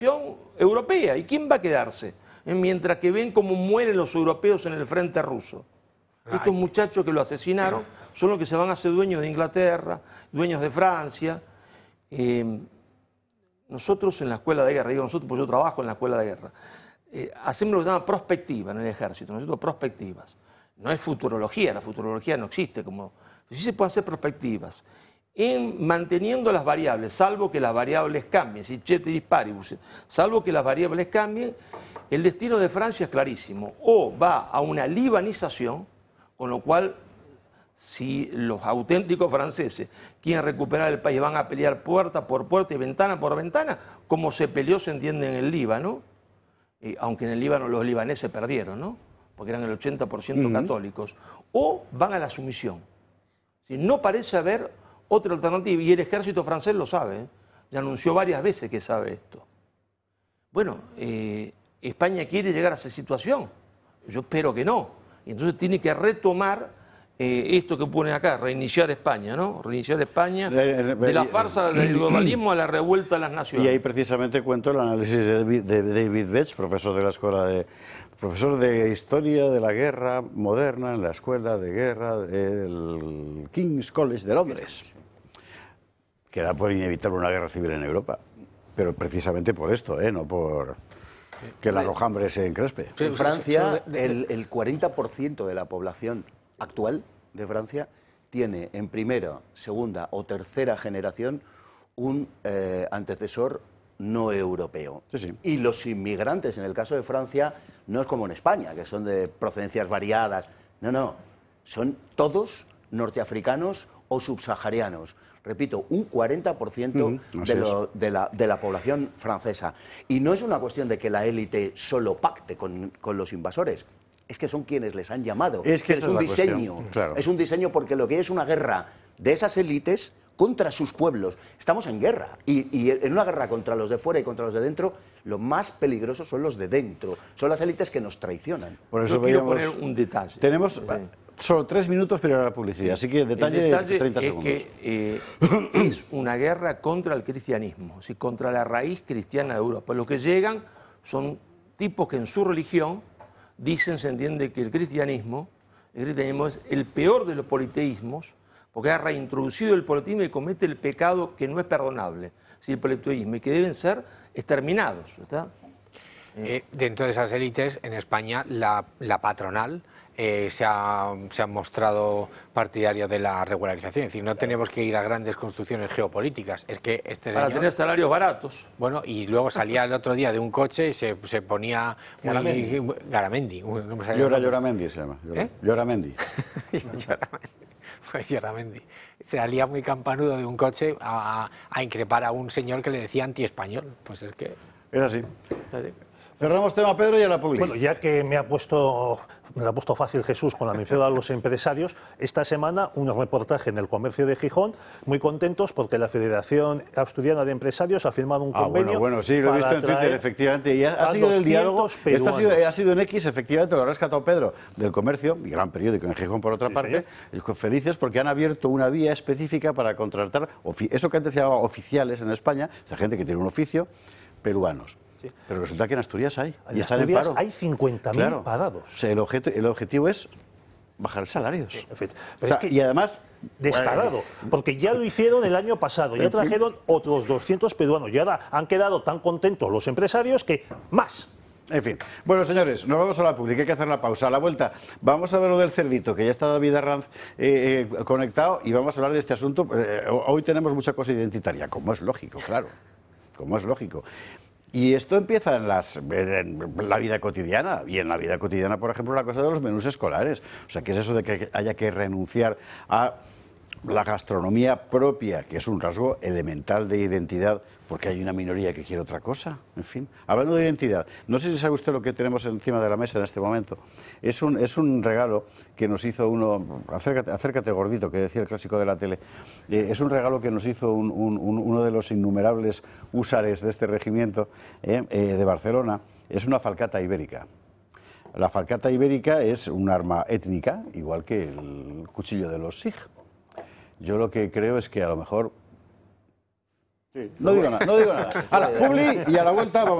europea. ¿Y quién va a quedarse? Mientras que ven cómo mueren los europeos en el frente ruso. Estos muchachos que lo asesinaron son los que se van a hacer dueños de Inglaterra, dueños de Francia. Nosotros en la escuela de guerra, digo nosotros porque yo trabajo en la escuela de guerra, hacemos lo que se llama prospectiva en el ejército, nosotros prospectivas. No es futurología, la futurología no existe, sí se pueden hacer prospectivas. Manteniendo las variables, salvo que las variables cambien, si ceteris paribus, salvo que las variables cambien, el destino de Francia es clarísimo. O va a una libanización, con lo cual, si los auténticos franceses quieren recuperar el país, van a pelear puerta por puerta y ventana por ventana, como se peleó, se entiende, en el Líbano, aunque en el Líbano los libaneses perdieron, ¿no? Porque eran el 80% católicos, o van a la sumisión. Si no parece haber otra alternativa, y el ejército francés lo sabe, ya anunció varias veces que sabe esto. Bueno, España quiere llegar a esa situación, yo espero que no, y entonces tiene que retomar esto que pone acá, reiniciar España, ¿no? Reiniciar España de la farsa del globalismo a la revuelta de las naciones. Y ahí precisamente cuento el análisis de David Betts, profesor de la escuela profesor de Historia de la Guerra Moderna en la Escuela de Guerra del King's College de Londres, que da por inevitable una guerra civil en Europa, pero precisamente por esto, no por que la rojambre se encrespe. En Francia, el 40% de la población actual de Francia tiene en primera, segunda o tercera generación un antecesor no europeo. Sí. Y los inmigrantes, en el caso de Francia, no es como en España, que son de procedencias variadas. No, son todos norteafricanos o subsaharianos. Repito, un 40% de la población francesa. Y no es una cuestión de que la élite solo pacte con los invasores. Es que son quienes les han llamado. Es que es un diseño. Claro. Es un diseño porque lo que es una guerra de esas élites contra sus pueblos. Estamos en guerra. Y en una guerra contra los de fuera y contra los de dentro, lo más peligrosos son los de dentro. Son las élites que nos traicionan. Por eso quiero poner un detalle. Tenemos solo 3 minutos para la publicidad, así que detalle de 30 segundos. Que es una guerra contra el cristianismo, es decir, contra la raíz cristiana de Europa. Los que llegan son tipos que en su religión dicen, se entiende, que el cristianismo es el peor de los politeísmos, porque ha reintroducido el politeísmo y comete el pecado que no es perdonable, el politeísmo, y que deben ser exterminados. ¿Está? Dentro de esas élites, en España, la patronal se ha mostrado partidaria de la regularización. Es decir, no tenemos que ir a grandes construcciones geopolíticas. Es que para tener salarios baratos. Bueno, y luego salía el otro día de un coche y se ponía Garamendi. Lloramendi se llama. Lloramendi. Pues Lloramendi. Salía muy campanudo de un coche a increpar a un señor que le decía anti-español. Pues es que... Es así. Cerramos tema, Pedro, y a la publicidad. Bueno, ya que me la ha puesto fácil Jesús con la mención a los empresarios, esta semana un reportaje en El Comercio de Gijón, muy contentos porque la Federación Asturiana de Empresarios ha firmado un convenio. Bueno, sí, lo he visto en Twitter, efectivamente. Y ha sido el diálogo. Esto ha sido en X, efectivamente, lo ha rescatado Pedro del Comercio, mi gran periódico en Gijón, por otra parte. Felices porque han abierto una vía específica para contratar, eso que antes se llamaba oficiales en España, esa gente que tiene un oficio, peruanos. Sí. Pero resulta que en Asturias hay. En Asturias hay 50.000 parados. O sea, el objetivo es bajar salarios. Pero es que y además... Descarado, porque ya lo hicieron el año pasado, ya trajeron otros 200 peruanos y ahora han quedado tan contentos los empresarios que más. En fin. Bueno, señores, nos vamos a la pública, hay que hacer la pausa. A la vuelta vamos a ver lo del cerdito, que ya está David Arranz conectado, y vamos a hablar de este asunto. Hoy tenemos mucha cosa identitaria, como es lógico, claro, como es lógico. Y esto empieza en la vida cotidiana, y en la vida cotidiana, por ejemplo, la cosa de los menús escolares. O sea, ¿qué es eso de que haya que renunciar a la gastronomía propia, que es un rasgo elemental de identidad, porque hay una minoría que quiere otra cosa? En fin, hablando de identidad, no sé si sabe usted lo que tenemos encima de la mesa en este momento. Es un regalo que nos hizo uno, acércate gordito, que decía el clásico de la tele, es un regalo que nos hizo uno de los innumerables húsares de este regimiento de Barcelona. Es una falcata ibérica. La falcata ibérica es un arma étnica, igual que el cuchillo de los SIG. Yo lo que creo es que a lo mejor No digo nada, no digo nada. A la publi y a la vuelta vamos.